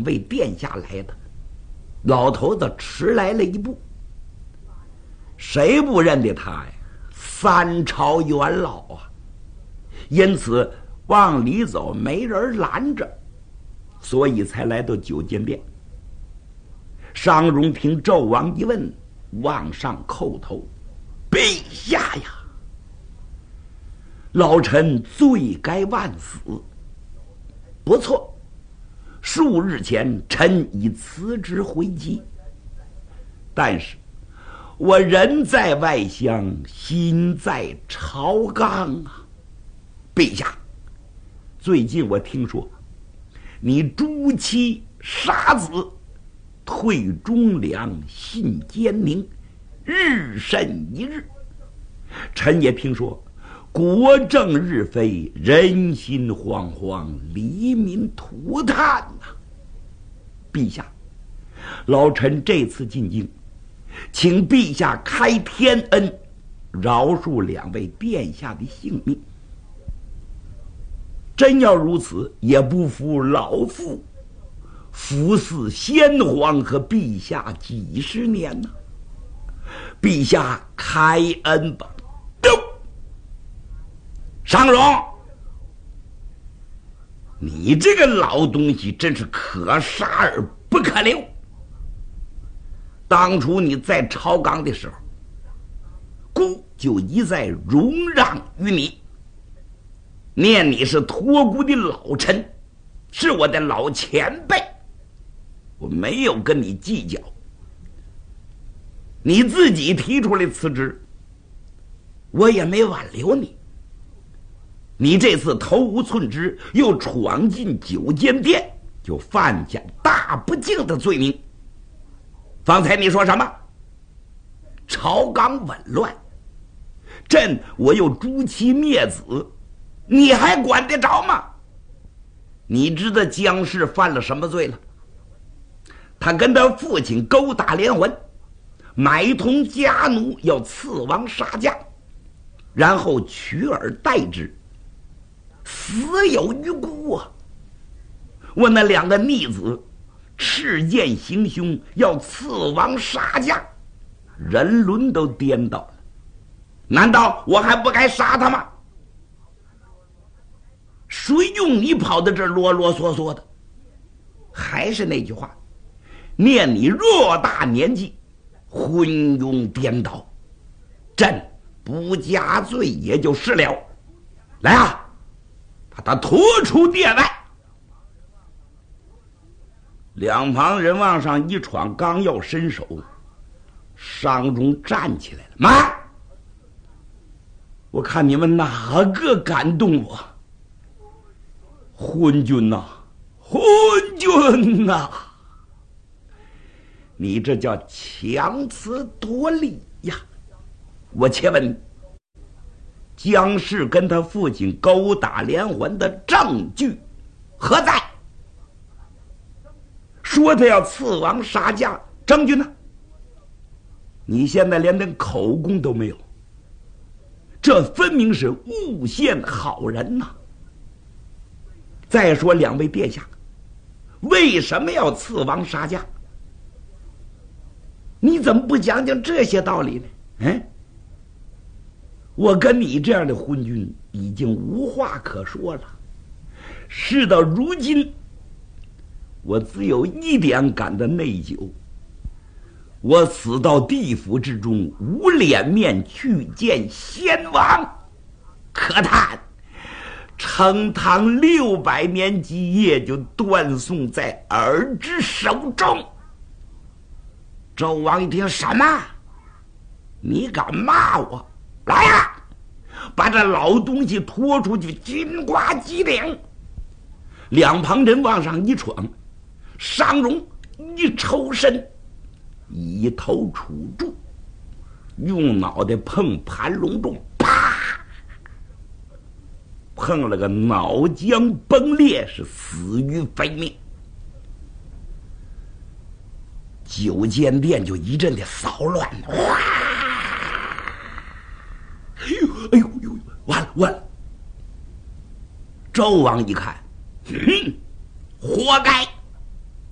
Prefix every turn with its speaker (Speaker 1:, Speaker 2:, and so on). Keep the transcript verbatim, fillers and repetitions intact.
Speaker 1: 两位殿下来的。老头子迟来了一步，谁不认得他呀？三朝元老啊！因此往里走没人拦着，所以才来到九间殿。商容听纣王一问，往上叩头：“陛下呀，老臣罪该万死。不错，数日前臣已辞职回籍，但是我人在外乡，心在朝纲啊。陛下，最近我听说你诛妻杀子，退忠良，信奸佞，日甚一日。臣也听说国政日非，人心惶惶，黎民涂炭呐、啊！陛下，老臣这次进京，请陛下开天恩，饶恕两位殿下的性命。真要如此，也不负老父服侍先皇和陛下几十年呢、啊。陛下开恩吧！商容，你这个老东西真是可杀而不可留。当初你在朝纲的时候，孤就一再容让于你，念你是托孤的老臣，是我的老前辈，我没有跟你计较。你自己提出来辞职，我也没挽留你。你这次头无寸之，又闯进九间殿，就犯下大不敬的罪名。方才你说什么？朝纲紊乱，朕我又诛妻灭子，你还管得着吗？你知道姜氏犯了什么罪了？他跟他父亲勾打连环，买通家奴要刺王杀驾，然后取而代之，死有余辜啊！我那两个逆子赤剑行凶，要刺王杀驾，人伦都颠倒了，难道我还不该杀他吗？谁用你跑到这儿啰啰嗦嗦的？还是那句话，念你偌大年纪，昏庸颠倒，朕不加罪也就是了。来啊，把他拖出殿外！两旁人往上一闯，刚要伸手，商容站起来了。妈，我看你们哪个敢动我？昏君呐、啊，昏君呐、啊！你这叫强词夺理呀！我且问你，姜氏跟他父亲勾打连环的证据何在？说他要刺王杀驾，证据呢？你现在连点口供都没有，这分明是诬陷好人呐、啊！再说两位殿下，为什么要刺王杀驾？你怎么不讲讲这些道理呢？嗯，我跟你这样的昏君已经无话可说了。事到如今，我只有一点感到内疚，我死到地府之中，无脸面去见先王，可叹成唐六百年基业就断送在儿之手中。纣王一听，什么？你敢骂我？来呀、啊，把这老东西拖出去，金瓜击顶！两旁人往上一闯，商容一抽身，一头杵住，用脑袋碰盘龙中，啪！碰了个脑浆崩裂，是死于非命。九间殿就一阵的骚乱，哇！哎呦哎呦呦！完了完了！纣王一看，嗯，活该！